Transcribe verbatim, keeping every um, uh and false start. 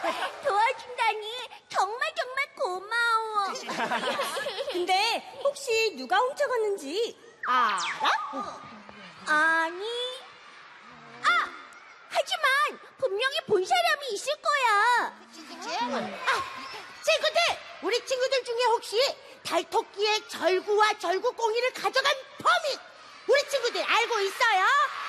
도와준다니 정말 정말 고마워. 근데 혹시 누가 훔쳐갔는지 알아? 아니. 아! 하지만 분명히 본 사람이 있을 거야. 아, 친구들! 우리 친구들 중에 혹시 달토끼의 절구와 절구꽁이를 가져간 범인 우리 친구들 알고 있어요?